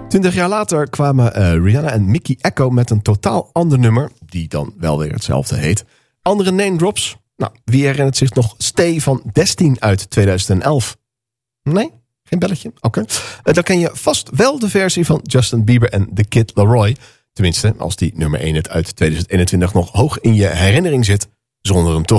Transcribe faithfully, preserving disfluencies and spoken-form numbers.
Twintig jaar later kwamen uh, Rihanna en Mickey Echo met een totaal ander nummer, die dan wel weer hetzelfde heet. Andere name drops? Nou, wie herinnert zich nog Stay van Destiny uit tweeduizend elf? Nee? Geen belletje? Oké. Okay. Uh, dan ken je vast wel de versie van Justin Bieber en The Kid Laroi. Tenminste, als die nummer één het uit tweeduizend eenentwintig nog hoog in je herinnering zit, zonder hem toch